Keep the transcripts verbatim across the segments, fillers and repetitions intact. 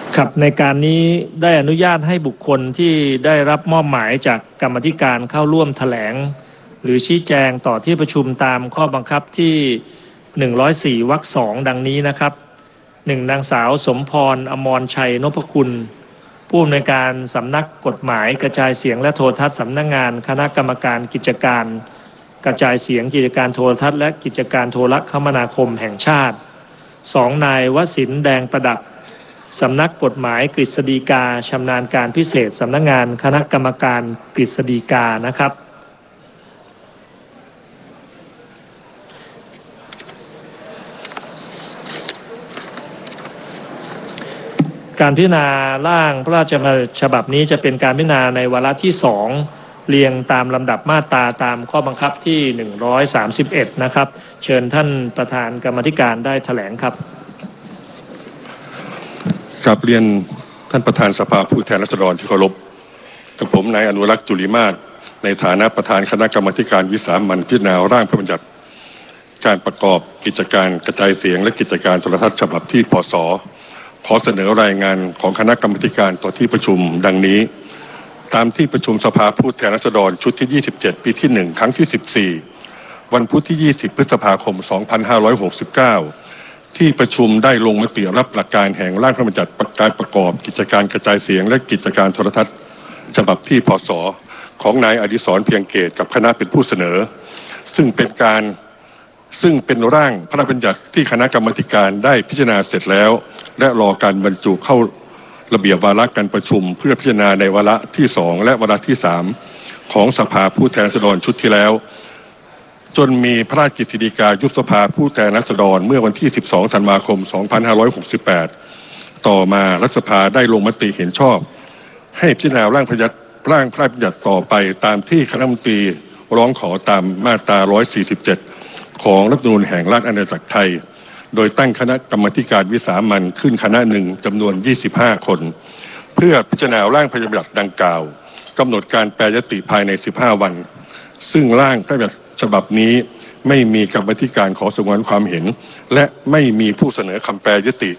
ครับในการนี้ได้อนุญาตให้บุคคลที่ได้รับมอบหมายจากกรรมาธิการเข้าร่วมแถลงหรือชี้แจงต่อที่ประชุมตามข้อบังคับที่หนึ่งร้อยสี่วรรคสองดังนี้นะครับหนึ่งนางสาวสมพรอมรชัยนพคุณผู้อำนวยการสำนักกฎหมายกระจายเสียงและโทรทัศน์สำนักงานคณะกรรมการกิจการกระจายเสียงกิจการโทรทัศน์และกิจการโทรคมนาคมแห่งชาติสองนายวสินทร์แดงประดับสำนักกฎหมายกฤษฎีกาชำนาญการพิเศษสำนักงานคณะกรรมการกฤษฎีกานะครับการพิจารณาร่างพระราชบัญญัติฉบับนี้จะเป็นการพิจารณาในวาระที่สองเรียงตามลำดับมาตราตามข้อบังคับที่หนึ่งร้อยสามสิบเอ็ดนะครับเชิญท่านประธานกรรมาธิการได้แถลงครับครับเรียนท่านประธานสภาผู้แทนราษฎรที่เคารพกับผมนายอนุรักษ์จุลิมาศในฐานะประธานคณะกรรมาการวิสามัญพิจารณาร่างพระราชบัญญัติการประกอบกิจการกระจายเสียงและกิจการโทรทัศน์ฉบับที่พศขอเสนอรายงานของคณะกรรมาการต่อที่ประชุมดังนี้ตามที่ประชุมสภาผู้แทนราษฎรชุดที่ยี่สิบเจ็ดปีที่หนึ่งครั้งที่สิบสี่วันพุธที่ยี่สิบพฤษภาคมสองพันห้าร้อยหกสิบเก้าที่ประชุมได้ลงมติรับหลักการแห่งร่างพระราชบัญญัติการประกอบกิจการกระจายเสียงและกิจการโทรทัศน์ฉบับที่พศของนายอดิศรเพียงเกตกับคณะเป็นผู้เสนอซึ่งเป็นการซึ่งเป็นร่างพระราชบัญญัติที่คณะกรรมาการได้พิจารณาเสร็จแล้วและรอการบรรจุเข้าระเบียบวาระการประชุมเพื่อพิจารณาในวาระที่สองและวาระที่สามของสภาผู้แทนราษฎรชุดที่แล้วจนมีพระราชกฤษฎีกายุบสภาผู้แทนราษฎรเมื่อวันที่สิบสองธันวาคมสองพันห้าร้อยหกสิบแปดต่อมารัฐสภาได้ลงมติเห็นชอบให้พิจารณาร่างพระราชร่างพระราชบัญญัติต่อไปตามที่คณะรัฐมนตรีร้องขอตามมาตราหนึ่งร้อยสี่สิบเจ็ดของรัฐธรรมนูญแห่งราชอาณาจักรไทยโดยตั้งคณะกรรมาการวิสามัญขึ้นคณะหนึ่งจำนวนยี่สิบห้าคนเพื่อพิจารณาร่างพระราชบัญญัติดังกล่าวกำหนดการแปรยติภายในสิบห้าวันซึ่งร่างพระราชบัญญัติฉบับนี้ไม่มีกรรมาธิการขอสงวนความเห็นและไม่มีผู้เสนอคำแปรยติ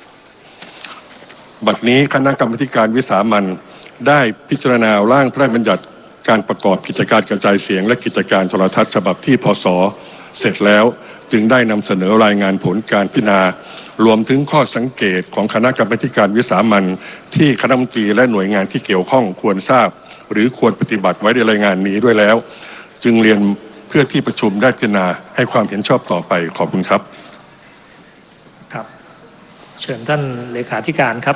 บัดนี้คณะกรรมาการวิสามัญได้พิจารณาร่างพระราชบัญญัติการประกอบกิจการกระจายเสียงและกิจการโทรทัศน์ฉบับที่พศเสร็จแล้วจึงได้นำเสนอรายงานผลการพิจารณารวมถึงข้อสังเกตของคณะกรรมาการวิสามัญที่คณะรัฐมนตรีและหน่วยงานที่เกี่ยวข้องควรทราบหรือควรปฏิบัติไว้ในรายงานนี้ด้วยแล้วจึงเรียนเพื่อที่ประชุมได้พิจารณาให้ความเห็นชอบต่อไปขอบคุณครับครับเชิญท่านเลขาธิการครับ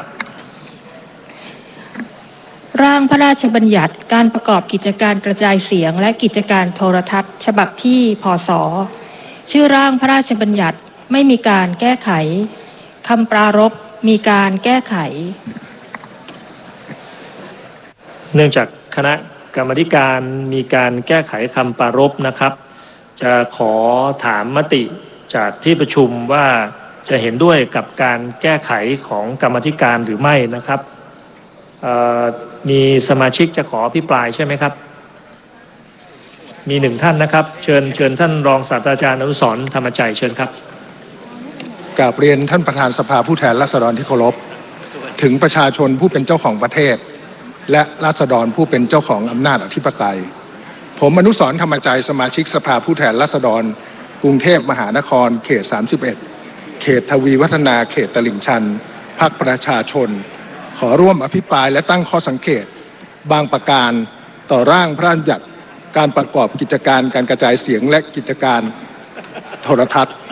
ร่างพระราชบัญญัติการประกอบกิจการกระจายเสียงและกิจการโทรทัศน์ฉบับที่พศชื่อร่างพระราชบัญญัติไม่มีการแก้ไขคำปรารภมีการแก้ไขเนื่องจากคณะกรรมาธิการมีการแก้ไขคำปรารภนะครับจะขอถามมติจากที่ประชุมว่าจะเห็นด้วยกับการแก้ไขของกรรมาธิการหรือไม่นะครับมีสมาชิกจะขออภิปรายใช่ไหมครับมีหนึ่งท่านนะครับเชิญเชิญท่านรองศาสตราจารย์อนุสรณ์ธรรมใจเชิญครับกราบเรียนท่านประธานสภาผู้แทนราษฎรที่เคารพถึงประชาชนผู้เป็นเจ้าของประเทศและราษฎรผู้เป็นเจ้าของอำนาจอธิปไตยผมอนุสรณ์ธรรมใจสมาชิกสภาผู้แทนราษฎรกรุงเทพมหานครเขตสามสิบเอ็ดเขตทวีวัฒนาเขตตลิ่งชันพรรคประชาชนขอร่วมอภิปรายและตั้งข้อสังเกตบางประการต่อร่างพระราชบัญญัติการประกอบกิจการการกระจายเสียงและกิจการโทรทัศน์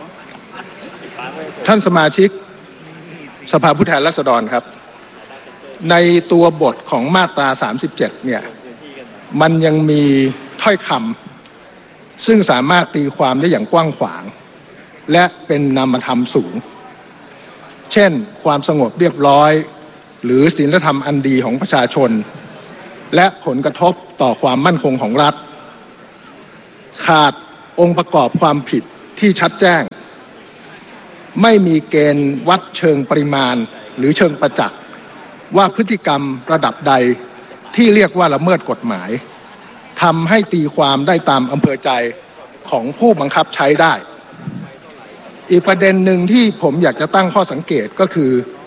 ท่านสมาชิกสภาผู้แทนราษฎรครับในตัวบทของมาตราสามสิบเจ็ดเนี่ยมันยังมีถ้อยคำซึ่งสามารถตีความได้อย่างกว้างขวางและเป็นนามธรรมสูงเช่นความสงบเรียบร้อยหรือศีลธรรมอันดีของประชาชนและผลกระทบต่อความมั่นคงของรัฐขาดองค์ประกอบความผิดที่ชัดแจ้งไม่มีเกณฑ์วัดเชิงปริมาณหรือเชิงประจักษ์ว่าพฤติกรรมระดับใดที่เรียกว่าละเมิดกฎหมายทำให้ตีความได้ตามอำเภอใจของผู้บังคับใช้ได้อีกประเด็นหนึ่งที่ผมอยากจะตั้งข้อสังเกตก็คือ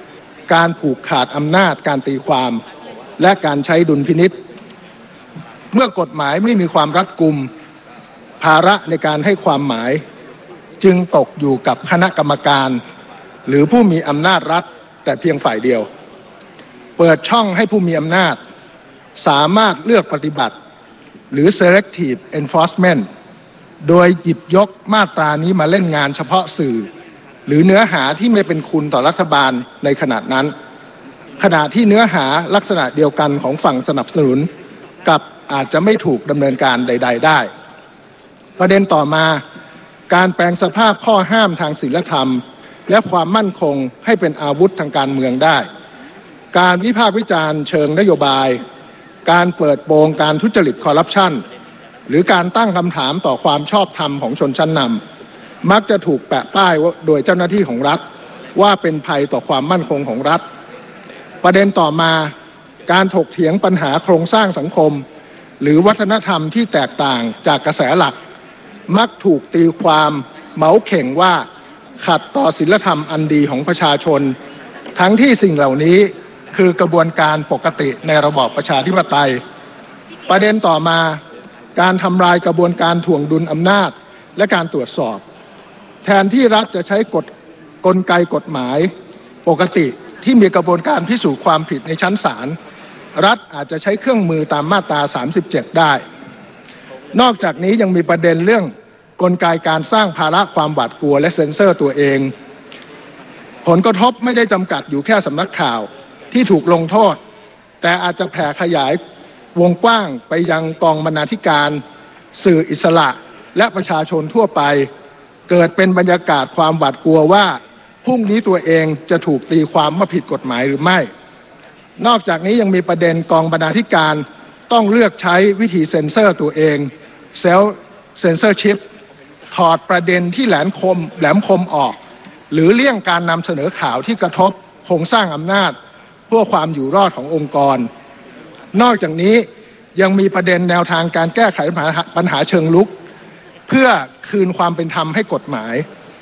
การผูกขาดอำนาจการตีความและการใช้ดุลพินิจเมื่อกฎหมายไม่มีความรัดกุมภาระในการให้ความหมายจึงตกอยู่กับคณะกรรมการหรือผู้มีอำนาจรัฐแต่เพียงฝ่ายเดียวเปิดช่องให้ผู้มีอำนาจสามารถเลือกปฏิบัติหรือ selective enforcement โดยหยิบยกมาตรานี้มาเล่นงานเฉพาะสื่อหรือเนื้อหาที่ไม่เป็นคุณต่อรัฐบาลในขณะนั้นขณะที่เนื้อหาลักษณะเดียวกันของฝั่งสนับสนุนกับอาจจะไม่ถูกดำเนินการใดๆได้ประเด็นต่อมาการแปลงสภาพข้อห้ามทางศีลธรรมและความมั่นคงให้เป็นอาวุธทางการเมืองได้การวิพากษ์วิจารณ์เชิงนโยบายการเปิดโปงการทุจริตคอร์รัปชันหรือการตั้งคำถามต่อความชอบธรรมของชนชั้นนำมักจะถูกแปะป้ายโดยเจ้าหน้าที่ของรัฐว่าเป็นภัยต่อความมั่นคงของรัฐประเด็นต่อมาการถกเถียงปัญหาโครงสร้างสังคมหรือวัฒนธรรมที่แตกต่างจากกระแสหลักมักถูกตีความเหมาเข่งว่าขัดต่อศีลธรรมอันดีของประชาชนทั้งที่สิ่งเหล่านี้คือกระบวนการปกติในระบอบประชาธิปไตยประเด็นต่อมาการทำลายกระบวนการถ่วงดุลอำนาจและการตรวจสอบแทนที่รัฐจะใช้กฎกลไกกฎหมายปกติที่มีกระบวนการพิสูจน์ความผิดในชั้นศาลรัฐอาจจะใช้เครื่องมือตามมาตราสามสิบเจ็ดได้นอกจากนี้ยังมีประเด็นเรื่องกลไกการสร้างภาระความหวาดกลัวและเซ็นเซอร์ตัวเองผลกระทบไม่ได้จำกัดอยู่แค่สำนักข่าวที่ถูกลงโทษแต่อาจจะแผ่ขยายวงกว้างไปยังกองบรรณาธิการสื่ออิสระและประชาชนทั่วไปเกิดเป็นบรรยากาศความหวาดกลัวว่าพรุ่งนี้ตัวเองจะถูกตีความว่าผิดกฎหมายหรือไม่นอกจากนี้ยังมีประเด็นกองบรรณาธิการต้องเลือกใช้วิธีเซ็นเซอร์ตัวเองเซลฟ์เซนเซอร์ชิพถอดประเด็นที่แหลมคมแหลมคมออกหรือเลี่ยงการนำเสนอข่าวที่กระทบโครงสร้างอำนาจเพื่อความอยู่รอดขององค์กรนอกจากนี้ยังมีประเด็นแนวทางการแก้ไขปัญหาเชิงลุกเพื่อคืนความเป็นธรรมให้กฎหมาย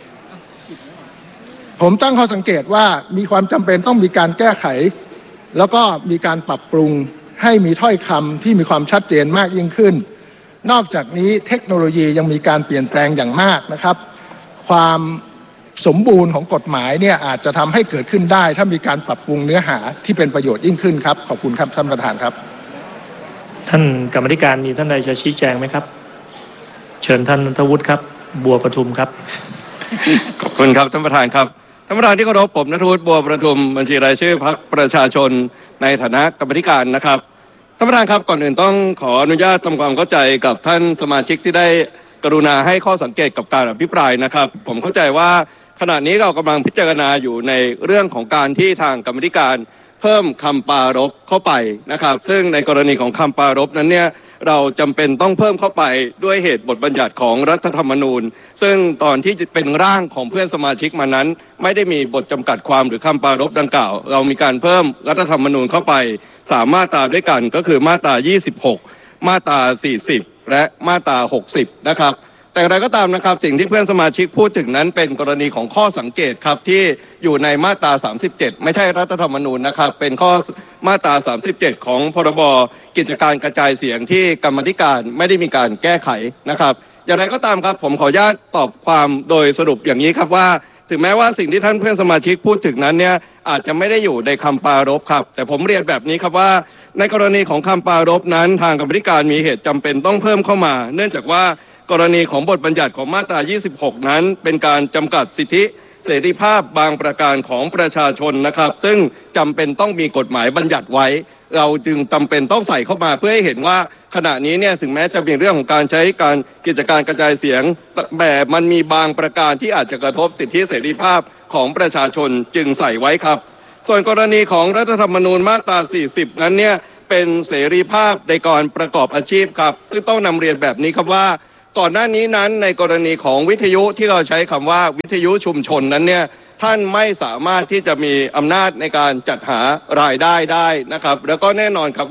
ผมตั้งข้อสังเกตว่ามีความจำเป็นต้องมีการแก้ไขแล้วก็มีการปรับปรุงให้มีถ้อยคำที่มีความชัดเจนมากยิ่งขึ้นนอกจากนี้เทคโนโลยียังมีการเปลี่ยนแปลงอย่างมากนะครับความสมบูรณ์ของกฎหมายเนี่ยอาจจะทำให้เกิดขึ้นได้ถ้ามีการปรับปรุงเนื้อหาที่เป็นประโยชน์ยิ่งขึ้นครับขอบคุณครับท่านประธานครับท่านกรรมธิการมีท่านใดจะชี้แจงไหมครับเชิญท่านนันทวุฒิครับบัวประทุมครับขอบคุณครับท่านประธานครับท่านประธานที่เคารพผมณัฐวุฒิบัวประทุมบัญชีรายชื่อพรรคประชาชนในฐานะกรรมธิการนะครับท่านประธานครับก่อนอื่นต้องขออนุญาตทำความเข้าใจกับท่านสมาชิกที่ได้กรุณาให้ข้อสังเกตกับการอภิปรายนะครับผมเข้าใจว่าขณะนี้เรากำลังพิจารณาอยู่ในเรื่องของการที่ทางกรรมธิการเพิ่มคำปรารภเข้าไปนะครับซึ่งในกรณีของคำปรารภนั้นเนี่ยเราจำเป็นต้องเพิ่มเข้าไปด้วยเหตุบทบัญญัติของรัฐธรรมนูญซึ่งตอนที่เป็นร่างของเพื่อนสมาชิกมานั้นไม่ได้มีบทจำกัดความหรือคำปรารภดังกล่าวเรามีการเพิ่มรัฐธรรมนูญเข้าไปสามมาตราด้วยกันก็คือมาตรายี่สิบหกมาตราสี่สิบและมาตราหกสิบนะครับแต่อะไรก็ตามนะครับสิ่งที่เพื่อนสมาชิกพูดถึงนั้นเป็นกรณีของข้อสังเกตครับที่อยู่ในมาตราสามสิบเจ็ดไม่ใช่รัฐธรรมนูญนะครับเป็นข้อมาตราสามสิบเจ็ดของพรบกิจการกระจายเสียงที่กรรมธิการไม่ได้มีการแก้ไขนะครับอย่างไรก็ตามครับผมขออนุญาตตอบความโดยสรุปอย่างนี้ครับว่าถึงแม้ว่าสิ่งที่ท่านเพื่อนสมาชิกพูดถึงนั้นเนี่ยอาจจะไม่ได้อยู่ในคำปรารภครับแต่ผมเรียนแบบนี้ครับว่าในกรณีของคำปรารภนั้นทางกรรมธิการมีเหตุจำเป็นต้องเพิ่มเข้ามาเนื่องจากว่ากรณีของบทบัญญัติของมาตรายี่สิบหกนั้นเป็นการจำกัดสิทธิเสรีภาพบางประการของประชาชนนะครับซึ่งจำเป็นต้องมีกฎหมายบัญญัติไว้เราจึงจำเป็นต้องใส่เข้ามาเพื่อให้เห็นว่าขณะนี้เนี่ยถึงแม้จะมีเรื่องของการใช้การกิจการกระจายเสียงแต่มันมีบางประการที่อาจจะกระทบสิทธิเสรีภาพของประชาชนจึงใส่ไว้ครับส่วนกรณีของรัฐธรรมนูญมาตราสี่สิบนั้นเนี่ยเป็นเสรีภาพในการประกอบอาชีพครับซึ่งต้องนำเรียนแบบนี้ครับว่าก่อนหน้านี้นั้นในกรณีของวิทยุที่เราใช้คำว่าวิทยุชุมชนนั้นเนี่ยท่านไม่สามารถที่จะมีอำนาจในการจัดหารายได้ได้นะครับแล้วก็แน่นอนครับว่า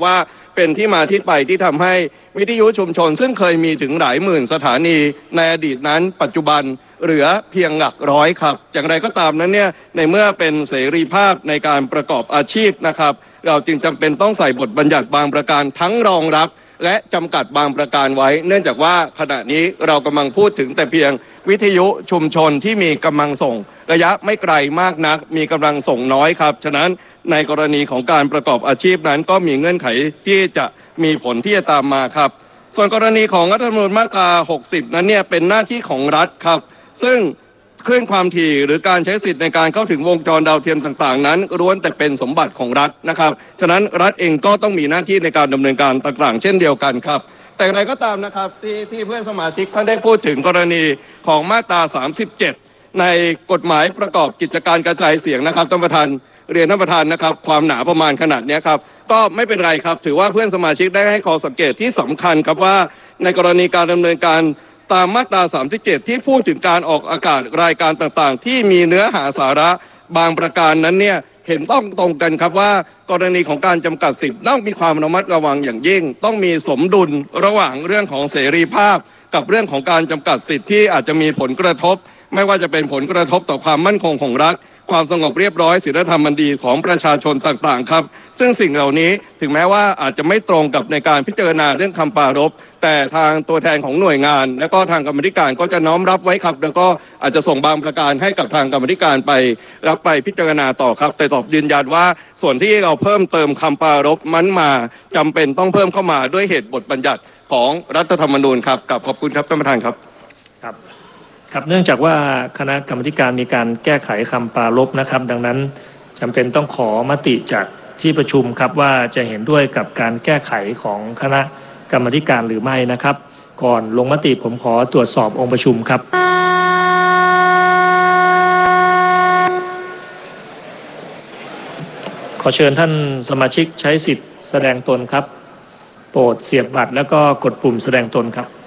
เป็นที่มาที่ไปที่ทำให้วิทยุชุมชนซึ่งเคยมีถึงหลายหมื่นสถานีในอดีตนั้นปัจจุบันเหลือเพียงหลักร้อยครับอย่างไรก็ตามนั้นเนี่ยในเมื่อเป็นเสรีภาพในการประกอบอาชีพนะครับเราจึงจำเป็นต้องใส่บทบัญญัติบางประการทั้งรองรับและจำกัดบางประการไว้เนื่องจากว่าขณะนี้เรากำลังพูดถึงแต่เพียงวิทยุชุมชนที่มีกำลังส่งระยะไม่ไกลมากนักมีกำลังส่งน้อยครับฉะนั้นในกรณีของการประกอบอาชีพนั้นก็มีเงื่อนไขที่จะมีผลที่จะตามมาครับส่วนกรณีของรัฐธรรมนูญมาตราหกสิบนั้นเนี่ยเป็นหน้าที่ของรัฐครับซึ่งคลื่นความถี่หรือการใช้สิทธิ์ในการเข้าถึงวงจรดาวเทียมต่างๆนั้นล้วนแต่เป็นสมบัติของรัฐนะครับฉะนั้นรัฐเองก็ต้องมีหน้าที่ในการดำเนินการต่างๆเช่นเดียวกันครับแต่อย่างไรก็ตามนะครับที่ที่เพื่อนสมาชิกท่านได้พูดถึงกรณีของมาตราสามสิบเจ็ดในกฎหมายประกอบกิจการกระจายเสียงนะครับท่านประธานเรียนท่านประธานนะครับความหนาประมาณขนาดนี้ครับก็ไม่เป็นไรครับถือว่าเพื่อนสมาชิกได้ให้ข้อสังเกตที่สำคัญครับว่าในกรณีการดำเนินการตามมาตราสามสิบเจ็ดที่พูดถึงการออกอากาศรายการต่างๆที่มีเนื้อหาสาระบางประการนั้นเนี่ยเห็นต้องตรงกันครับว่ากรณีของการจำกัดสิทธิ์ต้องมีความระมัดระวังอย่างยิ่งต้องมีสมดุลระหว่างเรื่องของเสรีภาพกับเรื่องของการจำกัดสิทธิ์ที่อาจจะมีผลกระทบไม่ว่าจะเป็นผลกระทบต่อความมั่นคงของรัฐความสงบเรียบร้อยศีลธรรมอันดีของประชาชนต่างๆครับซึ่งสิ่งเหล่านี้ถึงแม้ว่าอาจจะไม่ตรงกับในการพิจารณาเรื่องคำปรารภแต่ทางตัวแทนของหน่วยงานและก็ทางกรรมธิการก็จะน้อมรับไว้ครับแล้วก็อาจจะส่งบางประการให้กับทางกรรมธิการไปรับไปพิจารณาต่อครับแต่ตอบยืนยันว่าส่วนที่เราเพิ่มเติมคำปรารภมันมาจำเป็นต้องเพิ่มเข้ามาด้วยเหตุบทบัญญัติของรัฐธรรมนูญครับกับขอบคุณครับท่านประธานครับครับครับเนื่องจากว่าคณะกรรมการมีการแก้ไขคำปรารภนะครับดังนั้นจำเป็นต้องขอมติจากที่ประชุมครับว่าจะเห็นด้วยกับการแก้ไขของคณะกรรมการหรือไม่นะครับก่อนลงมติผมขอตรวจสอบองค์ประชุมครับขอเชิญท่านสมาชิกใช้สิทธิ์แสดงตนครับโปรดเสียบบัตรแล้วก็กดปุ่มแสดงตนครับ